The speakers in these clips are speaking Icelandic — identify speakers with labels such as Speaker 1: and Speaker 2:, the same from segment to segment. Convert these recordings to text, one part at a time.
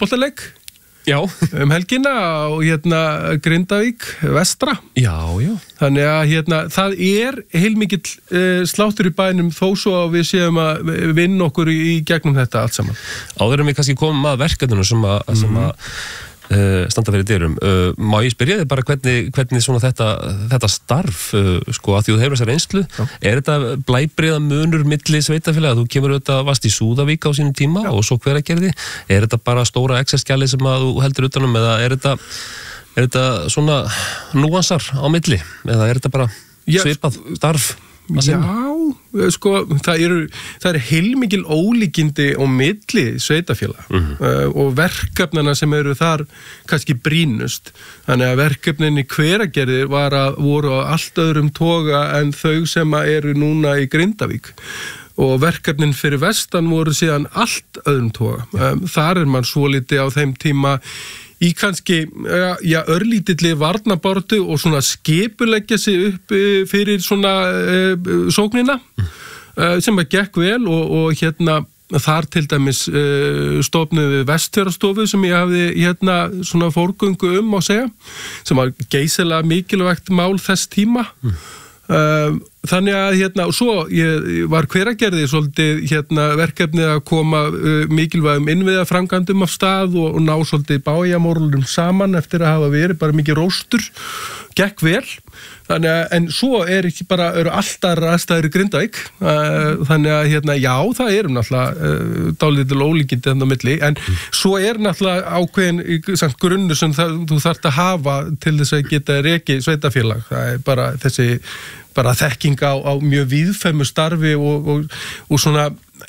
Speaker 1: fótboltaleik
Speaker 2: Já.
Speaker 1: Helgina og Grindavík vestra.
Speaker 2: Já.
Speaker 1: Þannig að það heilmikill sláttur í bænum þó svo að við séum að vinna okkur í gegnum þetta allt saman.
Speaker 2: Áður en við kannski komum að verkefninu sem að standa fyrir dyrum. Má ég spyrja þig bara hvernig svona þetta starf, sko, að því þú hefur þessa reynslu, þetta blæbrigða munur milli sveitafélaga? Þú kemur auðvitað vast í Súðavík á sínum tíma og svo Hveragerði. Þetta bara stóra Excel-skjali sem að þú heldur utanum, eða þetta svona núansar á milli, eða þetta bara svipað starf?
Speaker 1: Já, sko, það er heilmikil ólíkindi á milli sveitafélaga og verkefnana sem eru þar kannski brýnust. Þannig að verkefnin í Hveragerði voru á allt öðrum toga en þau sem eru núna í Grindavík. Og verkefnin fyrir vestan voru síðan allt öðrum toga. Þar mann svolítið á þeim tíma í kannski, örlítilli varnarbaráttu og svona skipuleggja sig upp fyrir svona sóknina sem gekk vel og þar til dæmis stofnuðu við Vestfjarðarstofu sem ég hafði svona fórgöngu má segja, sem var geysilega mikilvægt mál þess tíma. Þannig að og svo var Hveragerði svolítið verkefnið að koma mikilvægum innviðaframkvæmdum af stað og ná svolítið bæjarmorlum saman eftir að hafa verið bara mikið róstur, gekk vel. Þannig að, en svo eru alltaf aðstæður í Grindavík, þannig að já, það náttúrulega dálítil ólíkindi þarna á milli, en svo náttúrulega ákveðin samt grunnu sem þú þarft að hafa til þess að geta rekið sveitafélag. Það bara þessi þekking á mjög víðfeðmu starfi og svona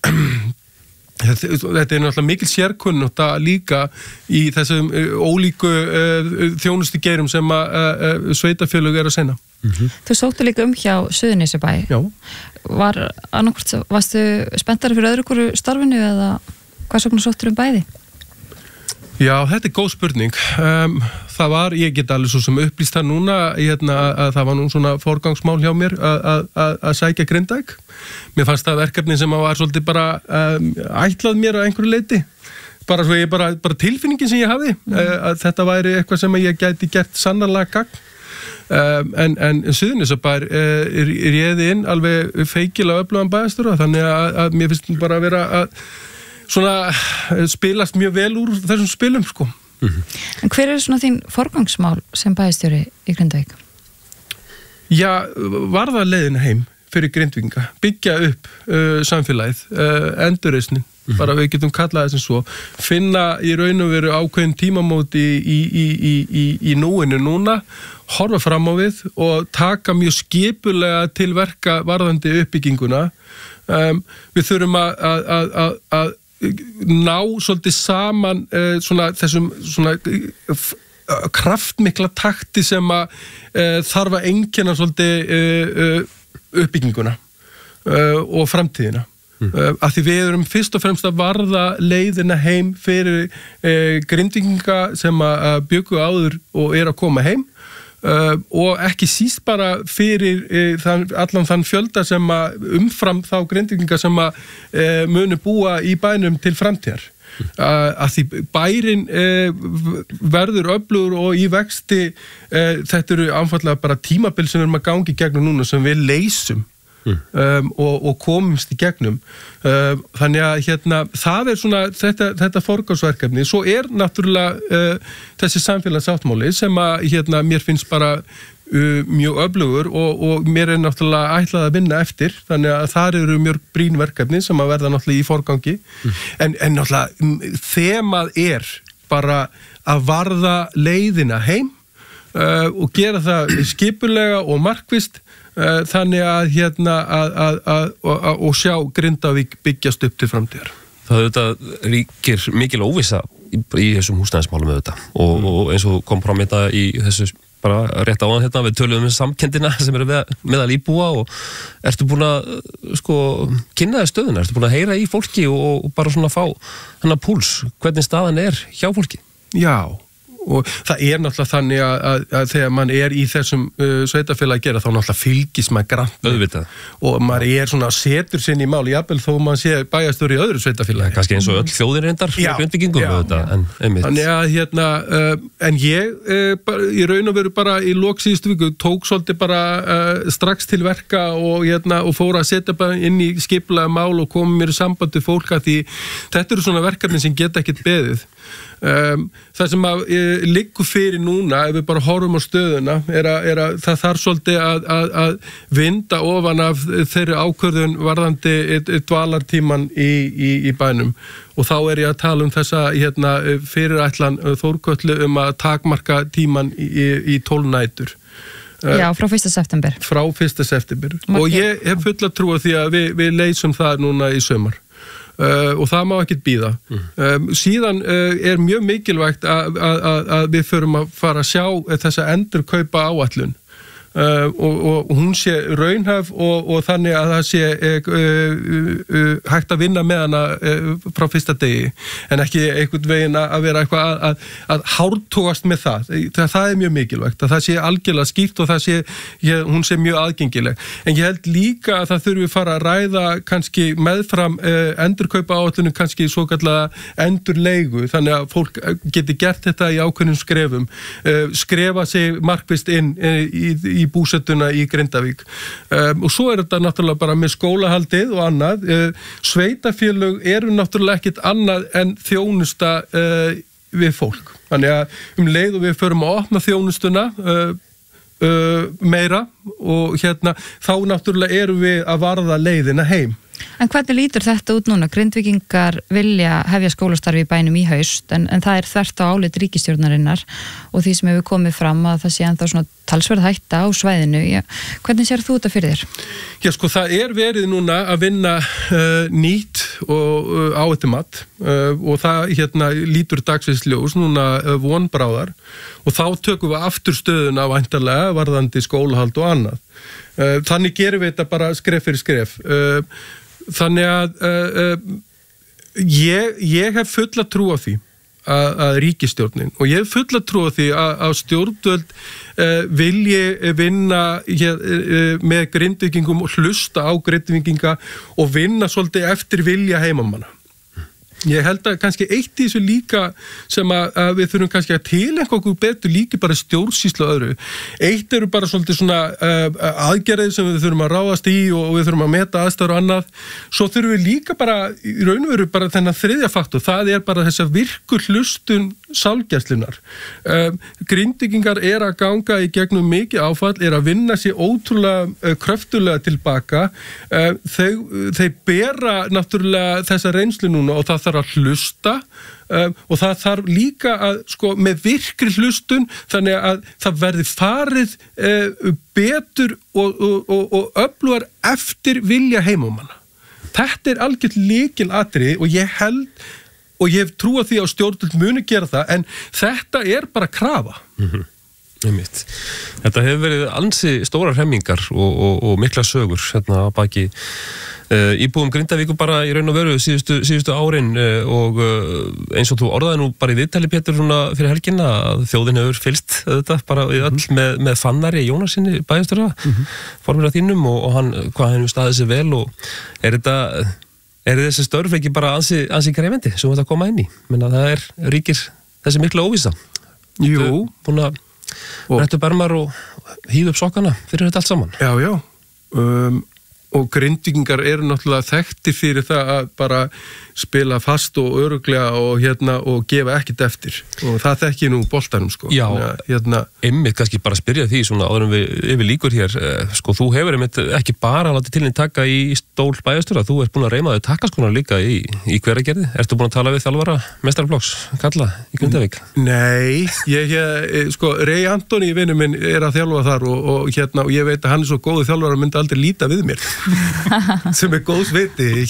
Speaker 1: þetta náttúrulega mikil sérkunnátta líka í þessum ólíku þjónustugeirum sem sveitafélög að sinna.
Speaker 3: Þú sóttu líka hjá Suðurnesjabæ.
Speaker 1: Já.
Speaker 3: Varstu spenntari fyrir öðru hverju starfinu eða hvað sóknar sóttur bæði?
Speaker 1: Já, þetta góð spurning. Það var, ég get alveg svo sem upplýst það núna, að það var nú svona forgangsmál hjá mér að sækja Grindavík. Mér fannst það verkefni sem var svolítið bara ætlað mér að einhverju leyti. Bara svo bara tilfinningin sem ég hafði, að þetta væri eitthvað sem ég gæti gert sannarlega gagn. En Suðurnesjabær réði inn alveg feikilega öflugan bæjarstjóra, þannig að mér finnst bara að vera að svona spilast mjög vel úr þessum spilum, sko.
Speaker 3: En hver svona þín forgangsmál sem bæjarstjóri í Grindavík?
Speaker 1: Já, var það leiðin heim fyrir Grindvíkinga, byggja upp samfélagið, endurreisnin, bara við getum kallað þessum svo, finna í raun og veru ákveðin tímamóti í núinu núna, horfa fram á við og taka mjög skipulega til verka varðandi uppbygginguna. Við þurfum að ná svolítið saman svona þessum svona kraftmikla takti sem þarf að einkenna svolítið uppbygginguna og framtíðina. Af því við erum fyrst og fremst að varða leiðina heim fyrir Grindvíkinga sem að bjuggu áður og að koma heim. Og ekki síst bara fyrir allan þann fjölda sem umfram þá Grindvíkinga sem munu búa í bænum til framtíðar. Að því bærin verður öflugur og í vexti, þetta eru einfaldlega bara tímabil sem við erum að gangi gegnum núna sem við leysum og komumst í gegnum. Þannig að það svona þetta forgangsverkefni. Svo náttúrulega þessi samfélagssáttmáli sem mér finnst bara mjög öflugur og mér náttúrulega ætlað að vinna eftir, þannig að þar eru mjög brýn verkefni sem að verða náttúrulega í forgangi. En náttúrulega þemað bara að varða leiðina heim og gera það skipulega og markvisst, þannig að og sjá Grindavík byggjast upp til framtíðar.
Speaker 2: Það ríkir mikil óvissa í þessum húsnæðismálum og eins og kom fram þetta í þessu bara rétt áðan við töluðum samkendina sem eru meðal íbúa og ertu búin að kynna þér stöðuna, ertu búin að heyra í fólki og bara svona fá hennar púls, hvernig staðan hjá fólki?
Speaker 1: Já, og það náttúrulega þannig að þegar mann í þessum sveitafélagi að gera þá náttúrulega fylgist maður grannt og maður svona setur sinni í máli jafnvel þó maður sé bæjarstjóri í öðru sveitafélagi.
Speaker 2: Kannski eins og öll þjóðir reyndar Grindvíkingum en einmitt.
Speaker 1: Þannig að en ég í raun og veru bara í lok síðustu viku tók svolítið bara strax til verka og fór að setja bara inn í skipulega mál og koma mér í samband við fólk að því þetta eru svona verkefni sem geta ekkert beðið. Það sem liggur fyrir núna ef við bara horfum á stöðuna er að það þarf svolítið að vinda ofan af þeirri ákvörðun varðandi dvalartíman í bænum og þá ég að tala um þessa fyrirætlan Þórkötlu að takmarka tíman í 12 nætur.
Speaker 3: Já, frá 1. september.
Speaker 1: Frá 1. september. Og ég hef fulla trú á því að við leysum það núna í sumar. Og það má ekkert bíða. Síðan mjög mikilvægt að við förum að fara að sjá þessa endurkaupa áætlun og hún sé raunhæf og þannig að það sé hægt að vinna með hana frá fyrsta degi en ekki einhvern veginn að vera eitthvað að hártogast með það mjög mikilvægt að það sé algjörlega skýrt og hún sé mjög aðgengileg en ég held líka að það þurfi fara að ræða kannski meðfram endurkaupa áætlunum kannski svokallaða endurleigu þannig að fólk geti gert þetta í ákveðnum skrefum skrefa sig markvisst inn í búsettuna í Grindavík og svo þetta náttúrulega bara með skólahaldið og annað sveitafélög eru náttúrulega ekkit annað en þjónusta við fólk þannig að leið og við förum að opna þjónustuna meira og þá náttúrulega erum við að varða leiðina heim.
Speaker 3: En hvernig lítur þetta út núna? Grindvíkingar vilja hefja skólastarfi í bænum í haust en það þvert á álit ríkisstjórnarinnar og því sem hefur komið fram að það sé ennþá svona talsverð hætta á svæðinu. Hvernig sér þú þetta fyrir þér?
Speaker 1: Já sko það verið núna að vinna nýtt og áhættumat og það lítur dagsins ljós núna vonbráðar og þá tökum við aftur stöðuna væntanlega varðandi skólahald og annað. Þannig gerum við þetta bara skref fyrir skref. Þannig að ég hef fulla trú á því að ríkisstjórnin og ég hef fulla trú á því að stjórnvöld vilji vinna með Grindvíkingum og hlusta á Grindvíkinga og vinna svolítið eftir vilja heimamanna. Ég held að kannski eitt í þessu líka sem að við þurfum kannski að tileinka okkur betur líka bara stjórnsýslu og öðru. Eitt eru bara svolítið svona aðgerðir sem við þurfum að ráðast í og við þurfum að meta aðstæður og annað. Svo þurfum við líka bara, í raun og veru bara þennan þriðja faktor, það bara þessa virku hlustun sálgæslunar. Grindvíkingar að ganga í gegnum mikið áfall, að vinna sér ótrúlega kröftulega tilbaka. Þeir bera náttúrulega þessa reynslu núna og það þarf að hlusta og það þarf líka að með virkri hlustun þannig að það verði farið betur og öflugar eftir vilja heimamanna. Þetta algjört lykilatriði og ég held og ég hef trú á því að stjórnvöld muni gera það en þetta bara krafa.
Speaker 2: Þetta hefur verið ansi stórar hremmingar og mikla sögur að baki íbúum Grindavíkur bara í raun og veru síðustu árin og eins og þú orðaði nú bara í viðtali Pétur fyrir helgina að þjóðin hefur fylgst þetta bara við öll með Fannari Jónasinni bæjarstjóra formir að þínum og hann hvað hann staðið sér vel og þessi störf ekki bara ansi krefendi sem þetta koma inn í menna það ríkir þessi mikla óvissa
Speaker 1: Jú
Speaker 2: búin að réttu bermar og hýða upp sokkana fyrir þetta allt saman
Speaker 1: Já og Grindvíkingar náttúrulega þekktir fyrir það að bara spila fast og örugglega og gefa ekkert eftir og það þekki nú boltanum
Speaker 2: Já, einmitt kannski bara spyrja því svona áður en við yfir líkur hér þú hefur einmitt ekki bara látið til þín taka í stól bæjarstjóra, þú búin að reyma þau takkaskóna líka í Hveragerði. Ertu búin að tala við þjálfara meistaraflokks Kalla í Grindavík?
Speaker 1: Nei, Rey Antoni vinur minn að þjálfa þar og ég veit að hann svo góðu þjálfara að myndi aldrei líta við mér sem góðs viti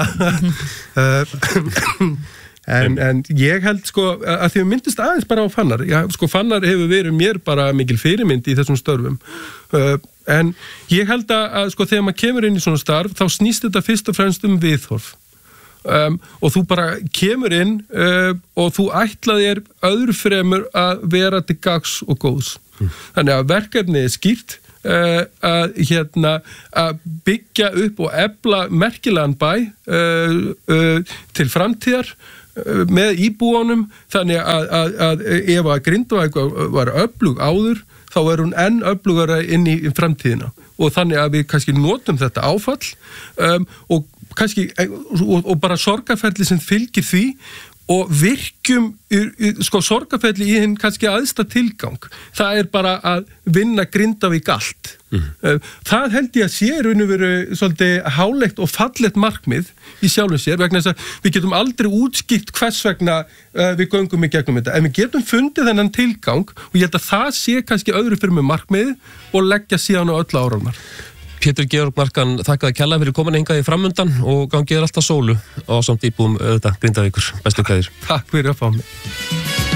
Speaker 1: en ég held að því við myndist aðeins bara á Fannar Fannar hefur verið mér bara mikil fyrirmynd í þessum störfum en ég held að þegar maður kemur inn í svona starf þá snýst þetta fyrst og fremst viðhorf og þú bara kemur inn og þú ætlaðir öðru fremur að vera til gags og góðs. Þannig að verkefnið skýrt að byggja upp og efla merkilegan bæ til framtíðar með íbúanum, þannig að ef að Grindavík var öflug áður, þá er hún enn öflugara inn í framtíðina og þannig að við kannski notum þetta áfall og kannski og bara sorgarferli sem fylgir því og virkjum sorgarferli í hinn kannski aðsta tilgang. Það er bara að vinna Grindavík allt. Það held ég að sé raun og veru svolítið hálegt og fallegt markmið í sjálfum sér, vegna þess að við getum aldrei útskýrt hvers vegna við göngum í gegnum þetta. En við getum fundið þennan tilgang og ég held að það sé kannski öðru fyrir með markmið og leggja síðan á öll áraðnar.
Speaker 2: Pétur Georg Markan, þakkaði kærlega fyrir komin hingað í framundan og gangið alltaf sólu á samt íbúum Grindavíkur. Bestu kveðjur.
Speaker 1: Takk fyrir að fá mig.